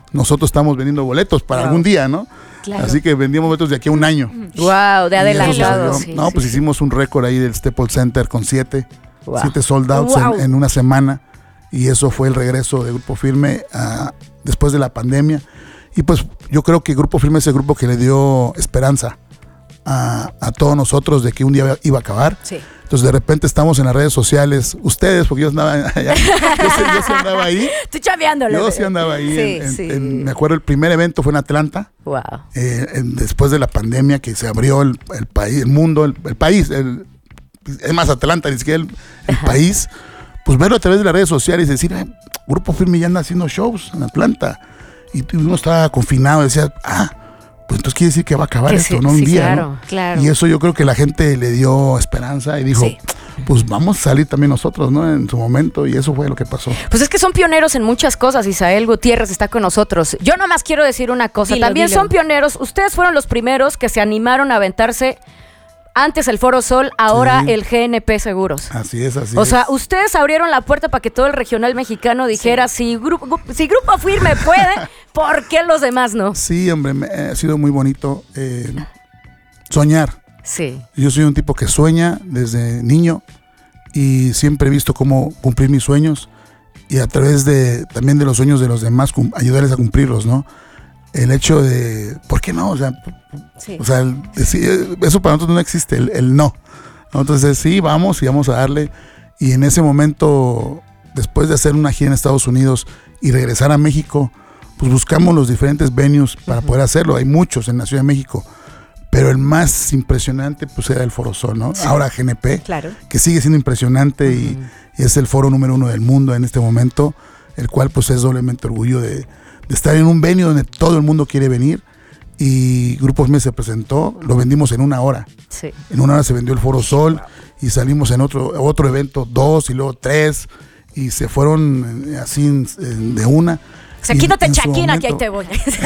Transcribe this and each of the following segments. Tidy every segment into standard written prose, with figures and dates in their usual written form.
nosotros estamos vendiendo boletos para algún día, ¿no? Claro. Así que vendíamos boletos de aquí a un año. Wow, de adelantado. Sí, pues hicimos un récord ahí del Staples Center con 7 sold outs en una semana. Y eso fue el regreso de Grupo Firme después de la pandemia. Y pues yo creo que Grupo Firme es el grupo que le dio esperanza a todos nosotros de que un día iba a acabar. Sí. Entonces de repente estamos en las redes sociales, ustedes, porque yo andaba allá, yo sí andaba ahí. Tú chaveándole. Yo sí andaba ahí. Sí, me acuerdo, el primer evento fue en Atlanta. Wow. Después de la pandemia que se abrió el país, el mundo, el país, es más Atlanta, ni siquiera el país. Pues verlo a través de las redes sociales y decir, Grupo Firme ya anda haciendo shows en Atlanta. Y uno estaba confinado y decía, pues entonces quiere decir que va a acabar esto, ¿no? Un día, claro, ¿no? Claro. Y eso yo creo que la gente le dio esperanza y dijo, pues vamos a salir también nosotros, ¿no? En su momento, y eso fue lo que pasó. Pues es que son pioneros en muchas cosas. Isael Gutiérrez está con nosotros. Yo nomás quiero decir una cosa. También son pioneros. Ustedes fueron los primeros que se animaron a aventarse antes el Foro Sol, ahora el GNP Seguros. Así es. O sea, ustedes abrieron la puerta para que todo el regional mexicano dijera, si Grupo Firme puede, ¿por qué los demás no? Sí, hombre, ha sido muy bonito soñar. Sí. Yo soy un tipo que sueña desde niño y siempre he visto cómo cumplir mis sueños y a través también de los sueños de los demás ayudarles a cumplirlos, ¿no? El hecho de, ¿por qué no? O sea, eso para nosotros no existe, el no. Entonces sí, vamos a darle. Y en ese momento, después de hacer una gira en Estados Unidos y regresar a México, pues buscamos los diferentes venues para poder hacerlo. Hay muchos en la Ciudad de México, pero el más impresionante pues era el Foro Sol, ¿no? Sí. Ahora GNP, que sigue siendo impresionante y es el foro número 1 del mundo en este momento, el cual pues es doblemente orgullo de estar en un venue donde todo el mundo quiere venir. Y Grupo Firme se presentó, lo vendimos en 1 hora. Sí. En 1 hora se vendió el Foro Sol y salimos en otro evento 2 y luego 3 y se fueron así de una. O sea, quítate chaquina que ahí te voy.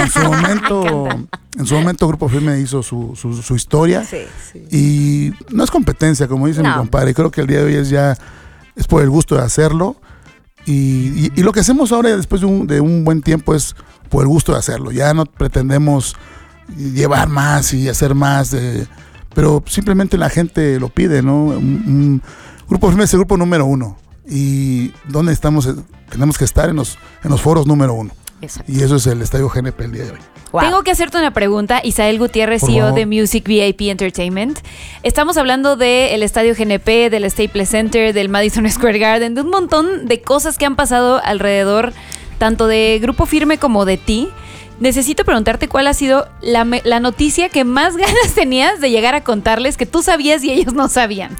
En su momento Grupo Firme hizo su historia. Sí. Y no es competencia, como dice mi compadre. Creo que el día de hoy es por el gusto de hacerlo. Y lo que hacemos ahora después de un buen tiempo es por el gusto de hacerlo. Ya no pretendemos llevar más y hacer más, pero simplemente la gente lo pide, ¿no? Grupo Firme es el grupo número 1 y ¿dónde estamos? Tenemos que estar en los foros número 1. Exacto. Y eso es el Estadio GNP el día de hoy. Wow. Tengo que hacerte una pregunta, Isael Gutiérrez, CEO de Music VIP Entertainment. Estamos hablando del Estadio GNP, del Staples Center, del Madison Square Garden, de un montón de cosas que han pasado alrededor, tanto de Grupo Firme como de ti. Necesito preguntarte cuál ha sido la noticia que más ganas tenías de llegar a contarles, que tú sabías y ellos no sabían.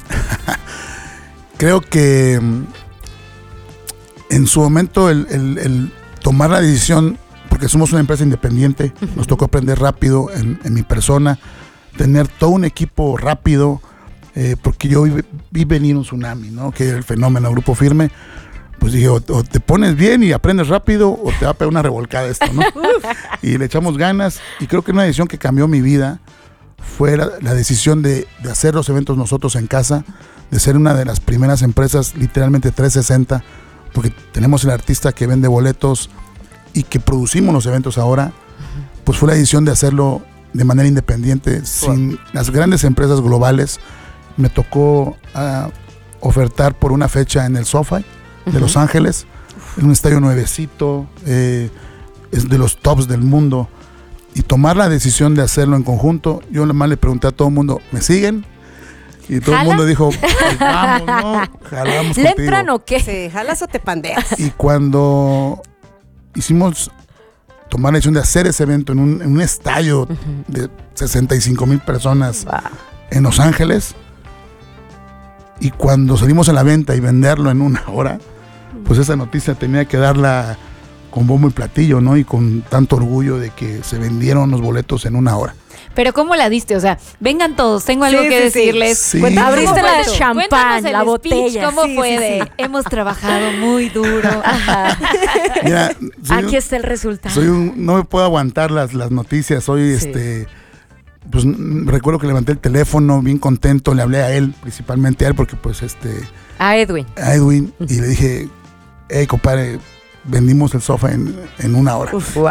Creo que en su momento el tomar la decisión, porque somos una empresa independiente, nos tocó aprender rápido en mi persona, tener todo un equipo rápido, porque yo vi venir un tsunami, ¿no? Que era el fenómeno Grupo Firme. Pues dije, o te pones bien y aprendes rápido, o te va a pegar una revolcada esto, ¿no? Y le echamos ganas, y creo que una decisión que cambió mi vida fue la decisión de hacer los eventos nosotros en casa, de ser una de las primeras empresas, literalmente 360, porque tenemos el artista que vende boletos y que producimos los eventos ahora, pues fue la decisión de hacerlo de manera independiente, sin las grandes empresas globales. Me tocó ofertar por una fecha en el SoFi de Los Ángeles, en un estadio nuevecito, es de los tops del mundo, y tomar la decisión de hacerlo en conjunto. Yo nada más le pregunté a todo el mundo, ¿me siguen? Y todo el mundo dijo, pues vamos, ¿no? Jalamos ¿Le contigo. entran o qué? Sí, jalas o te pandeas. Y cuando tomar la decisión de hacer ese evento en un estadio de 65,000 personas en Los Ángeles, y cuando salimos a la venta y venderlo en 1 hora, pues esa noticia tenía que darla con bombo y platillo, ¿no? Y con tanto orgullo de que se vendieron los boletos en 1 hora. Pero ¿cómo la diste? O sea, vengan todos, tengo algo que decirles. Sí. Abriste la Cuéntanos champán, el la speech, botella. ¿Cómo fue de hemos trabajado muy duro? Ajá. Mira, Aquí está el resultado. no me puedo aguantar las noticias. Soy pues recuerdo que levanté el teléfono bien contento, le hablé a él, principalmente a él, porque pues A Edwin. Y le dije, hey compadre, vendimos el sofá en 1 hora. Uf.